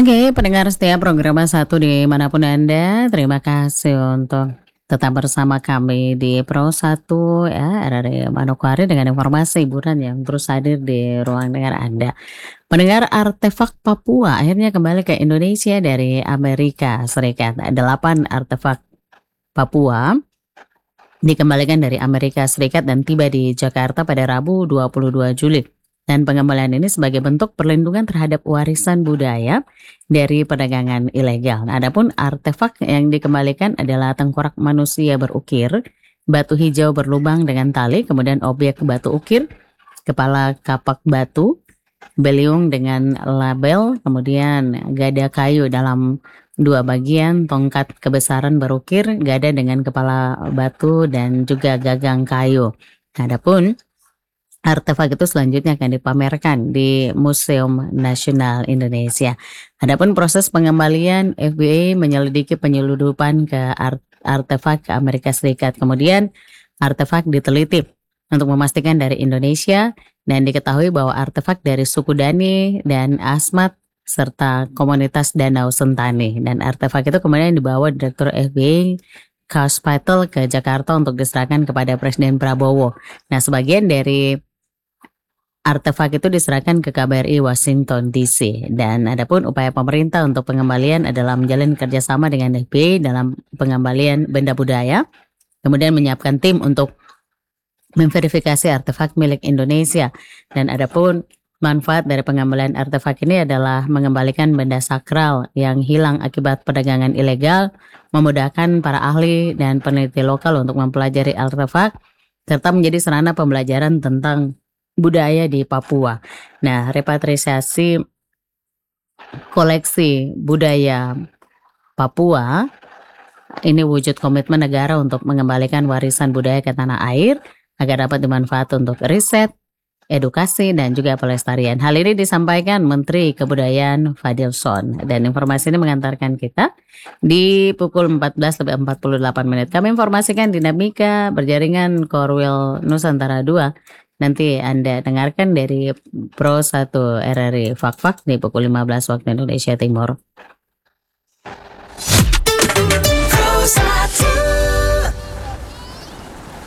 Oke, pendengar setia program satu dimanapun Anda, terima kasih untuk tetap bersama kami di Pro 1 ya, RRI Manokwari dengan informasi hiburan yang terus hadir di ruang dengar Anda. Pendengar artefak Papua akhirnya kembali ke Indonesia dari Amerika Serikat. 8 artefak Papua dikembalikan dari Amerika Serikat dan tiba di Jakarta pada Rabu 22 Juli. Dan pengembalian ini sebagai bentuk perlindungan terhadap warisan budaya dari perdagangan ilegal. Nah, adapun artefak yang dikembalikan adalah tengkorak manusia berukir, batu hijau berlubang dengan tali, kemudian objek batu ukir, kepala kapak batu, beliung dengan label, kemudian gada kayu dalam dua bagian, tongkat kebesaran berukir, gada dengan kepala batu, dan juga gagang kayu. Adapun artefak itu selanjutnya akan dipamerkan di Museum Nasional Indonesia. Adapun proses pengembalian, FBI menyelidiki penyeludupan ke artefak ke Amerika Serikat. Kemudian artefak diteliti untuk memastikan dari Indonesia dan diketahui bahwa artefak dari suku Dani dan Asmat serta komunitas Danau Sentani. Dan artefak itu kemudian dibawa Direktur FBI Kaus Patel ke Jakarta untuk diserahkan kepada Presiden Prabowo. Nah, sebagian dari artefak itu diserahkan ke KBRI Washington DC. Dan adapun upaya pemerintah untuk pengembalian adalah menjalin kerjasama dengan FBI dalam pengembalian benda budaya, kemudian menyiapkan tim untuk memverifikasi artefak milik Indonesia. Dan adapun manfaat dari pengembalian artefak ini adalah mengembalikan benda sakral yang hilang akibat perdagangan ilegal, memudahkan para ahli dan peneliti lokal untuk mempelajari artefak, serta menjadi sarana pembelajaran tentang budaya di Papua. Nah, repatriasi koleksi budaya Papua ini wujud komitmen negara untuk mengembalikan warisan budaya ke tanah air agar dapat dimanfaatkan untuk riset, edukasi, dan juga pelestarian. Hal ini disampaikan Menteri Kebudayaan Fadilson. Dan informasi ini mengantarkan kita di pukul 14.48. Kami informasikan dinamika berjaringan Korwil Nusantara 2. Nanti Anda dengarkan dari Pro 1 RRI Fak-Fak di pukul 15 waktu Indonesia Timur. Pro 1.